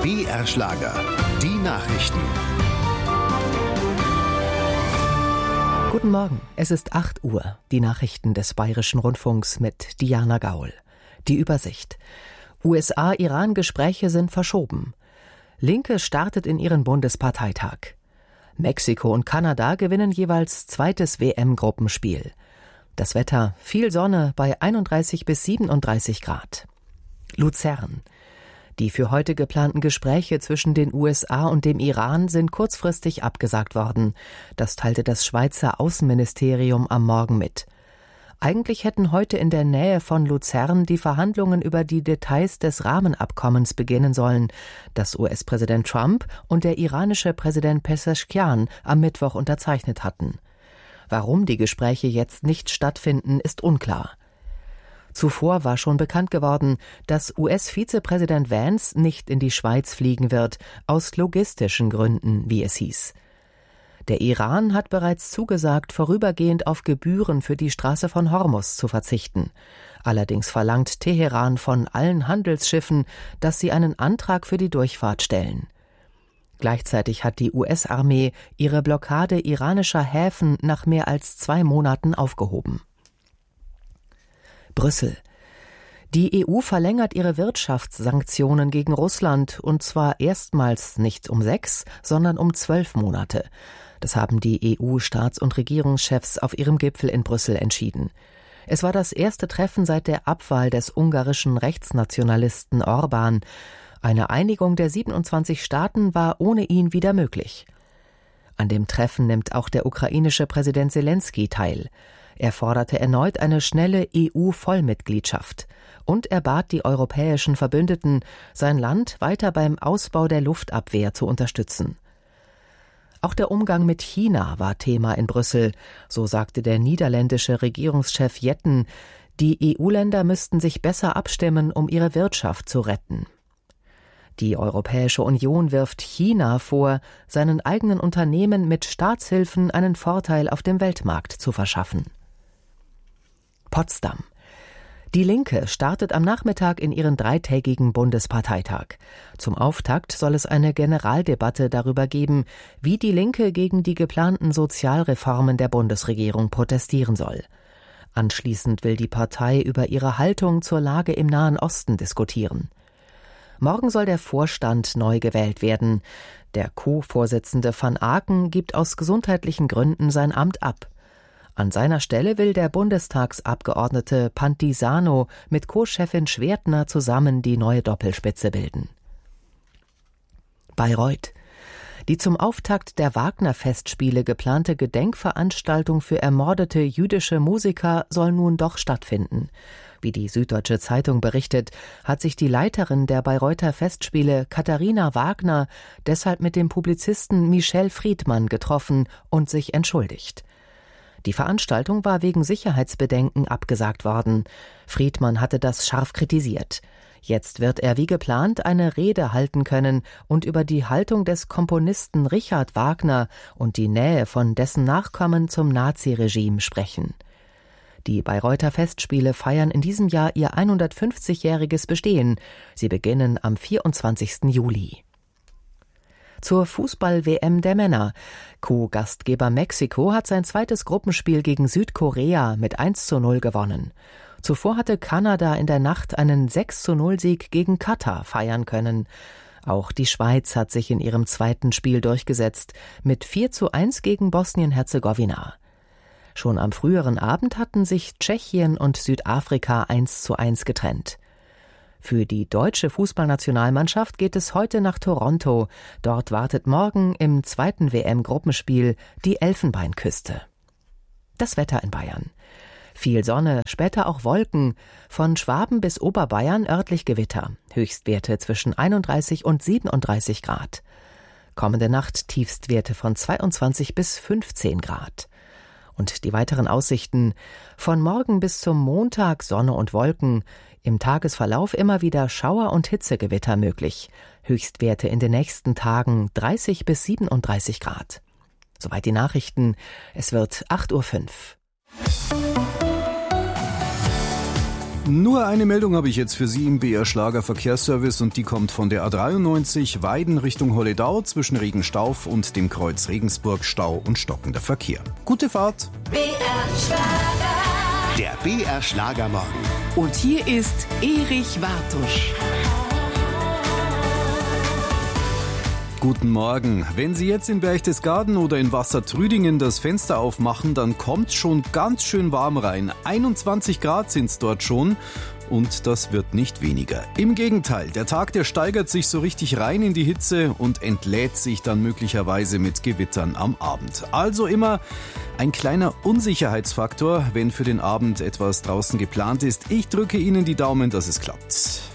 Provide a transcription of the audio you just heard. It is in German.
BR Schlager, die Nachrichten. Guten Morgen, es ist 8 Uhr. Die Nachrichten des Bayerischen Rundfunks mit Diana Gaul. Die Übersicht. USA-Iran-Gespräche sind verschoben. Linke startet in ihren Bundesparteitag. Mexiko und Kanada gewinnen jeweils zweites WM-Gruppenspiel. Das Wetter, viel Sonne bei 31 bis 37 Grad. Luzern. Die für heute geplanten Gespräche zwischen den USA und dem Iran sind kurzfristig abgesagt worden. Das teilte das Schweizer Außenministerium am Morgen mit. Eigentlich hätten heute in der Nähe von Luzern die Verhandlungen über die Details des Rahmenabkommens beginnen sollen, das US-Präsident Trump und der iranische Präsident Pezeshkian am Mittwoch unterzeichnet hatten. Warum die Gespräche jetzt nicht stattfinden, ist unklar. Zuvor war schon bekannt geworden, dass US-Vizepräsident Vance nicht in die Schweiz fliegen wird, aus logistischen Gründen, wie es hieß. Der Iran hat bereits zugesagt, vorübergehend auf Gebühren für die Straße von Hormuz zu verzichten. Allerdings verlangt Teheran von allen Handelsschiffen, dass sie einen Antrag für die Durchfahrt stellen. Gleichzeitig hat die US-Armee ihre Blockade iranischer Häfen nach mehr als 2 Monaten aufgehoben. Brüssel. Die EU verlängert ihre Wirtschaftssanktionen gegen Russland, und zwar erstmals nicht um 6, sondern um 12 Monate. Das haben die EU-Staats- und Regierungschefs auf ihrem Gipfel in Brüssel entschieden. Es war das erste Treffen seit der Abwahl des ungarischen Rechtsnationalisten Orbán. Eine Einigung der 27 Staaten war ohne ihn wieder möglich. An dem Treffen nimmt auch der ukrainische Präsident Selenskyj teil. Er forderte erneut eine schnelle EU-Vollmitgliedschaft und er bat die europäischen Verbündeten, sein Land weiter beim Ausbau der Luftabwehr zu unterstützen. Auch der Umgang mit China war Thema in Brüssel. So sagte der niederländische Regierungschef Jetten, die EU-Länder müssten sich besser abstimmen, um ihre Wirtschaft zu retten. Die Europäische Union wirft China vor, seinen eigenen Unternehmen mit Staatshilfen einen Vorteil auf dem Weltmarkt zu verschaffen. Potsdam. Die Linke startet am Nachmittag in ihren 3-tägigen Bundesparteitag. Zum Auftakt soll es eine Generaldebatte darüber geben, wie die Linke gegen die geplanten Sozialreformen der Bundesregierung protestieren soll. Anschließend will die Partei über ihre Haltung zur Lage im Nahen Osten diskutieren. Morgen soll der Vorstand neu gewählt werden. Der Co-Vorsitzende van Aken gibt aus gesundheitlichen Gründen sein Amt ab. An seiner Stelle will der Bundestagsabgeordnete Pantisano mit Co-Chefin Schwertner zusammen die neue Doppelspitze bilden. Bayreuth. Die zum Auftakt der Wagner-Festspiele geplante Gedenkveranstaltung für ermordete jüdische Musiker soll nun doch stattfinden. Wie die Süddeutsche Zeitung berichtet, hat sich die Leiterin der Bayreuther Festspiele, Katharina Wagner, deshalb mit dem Publizisten Michel Friedmann getroffen und sich entschuldigt. Die Veranstaltung war wegen Sicherheitsbedenken abgesagt worden. Friedmann hatte das scharf kritisiert. Jetzt wird er wie geplant eine Rede halten können und über die Haltung des Komponisten Richard Wagner und die Nähe von dessen Nachkommen zum Naziregime sprechen. Die Bayreuther Festspiele feiern in diesem Jahr ihr 150-jähriges Bestehen. Sie beginnen am 24. Juli. Zur Fußball-WM der Männer. Co-Gastgeber Mexiko hat sein zweites Gruppenspiel gegen Südkorea mit 1:0 gewonnen. Zuvor hatte Kanada in der Nacht einen 6:0-Sieg gegen Katar feiern können. Auch die Schweiz hat sich in ihrem zweiten Spiel durchgesetzt, mit 4:1 gegen Bosnien-Herzegowina. Schon am früheren Abend hatten sich Tschechien und Südafrika 1:1 getrennt. Für die deutsche Fußballnationalmannschaft geht es heute nach Toronto. Dort wartet morgen im zweiten WM-Gruppenspiel die Elfenbeinküste. Das Wetter in Bayern. Viel Sonne, später auch Wolken. Von Schwaben bis Oberbayern örtlich Gewitter. Höchstwerte zwischen 31 und 37 Grad. Kommende Nacht Tiefstwerte von 22 bis 15 Grad. Und die weiteren Aussichten: von morgen bis zum Montag Sonne und Wolken, im Tagesverlauf immer wieder Schauer und Hitzegewitter möglich. Höchstwerte in den nächsten Tagen 30 bis 37 Grad. Soweit die Nachrichten. Es wird 8:05 Uhr. Nur eine Meldung habe ich jetzt für Sie im BR Schlager Verkehrsservice und die kommt von der A93 Weiden Richtung Holledau zwischen Regenstauf und dem Kreuz Regensburg. Stau und stockender Verkehr. Gute Fahrt! BR Schlager. Der BR Schlagermorgen. Und hier ist Erich Wartusch. Guten Morgen. Wenn Sie jetzt in Berchtesgaden oder in Wassertrüdingen das Fenster aufmachen, dann kommt's schon ganz schön warm rein. 21 Grad sind's dort schon. Und das wird nicht weniger. Im Gegenteil, der Tag, der steigert sich so richtig rein in die Hitze und entlädt sich dann möglicherweise mit Gewittern am Abend. Also immer ein kleiner Unsicherheitsfaktor, wenn für den Abend etwas draußen geplant ist. Ich drücke Ihnen die Daumen, dass es klappt.